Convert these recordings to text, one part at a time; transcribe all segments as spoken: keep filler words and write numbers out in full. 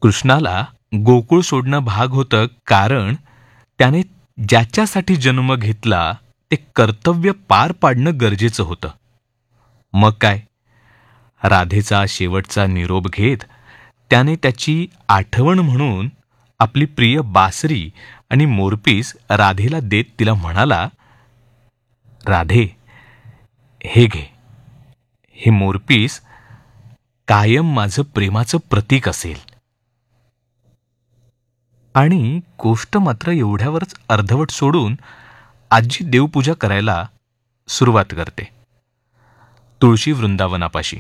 कृष्णाला गोकुळ सोडणं भाग होतं, कारण त्याने ज्याच्यासाठी जन्म घेतला ते कर्तव्य पार पाडणं गरजेचं होतं. मग काय, राधेचा शेवटचा निरोप घेत त्याने त्याची आठवण म्हणून आपली प्रिय बासरी आणि मोरपीस राधेला देत तिला म्हणाला, राधे, हे घे, हे मोरपीस कायम माझं प्रेमाचं प्रतीक असेल. आणि गोष्ट मात्र एवढ्यावरच अर्धवट सोडून आजी देवपूजा करायला सुरुवात करते तुळशी वृंदावनापाशी.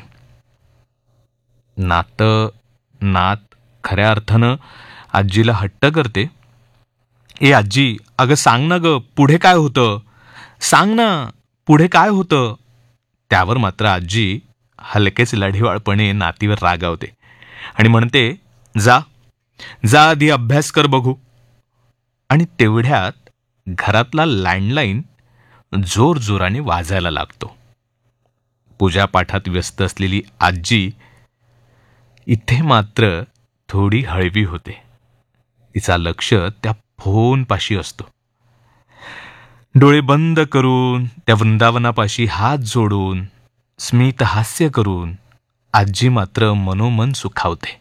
नातं नात खऱ्या अर्थानं आजीला हट्ट करते, ए आजी, अगं सांग ना ग, पुढे काय होतं, सांग ना पुढे काय होतं. त्यावर मात्र आजी हलकेच लढीवाळपणे नातीवर रागावते आणि म्हणते, जा जा आधी अभ्यास कर बघू. आणि तेवढ्यात घरातला लँडलाईन जोरजोराने वाजायला लागतो. पूजापाठात व्यस्त असलेली आजी इथे मात्र थोडी हळवी होते. तिचा लक्ष त्या फोनपाशी असतो. डोळे बंद करून त्या वृंदावनापाशी हात जोडून स्मित हास्य करून आजी मात्र मनोमन सुखावते.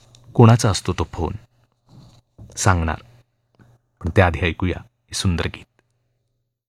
कोणाचा असतो तो फोन सांगणार, पण त्याआधी ऐकूया हे सुंदर गीत.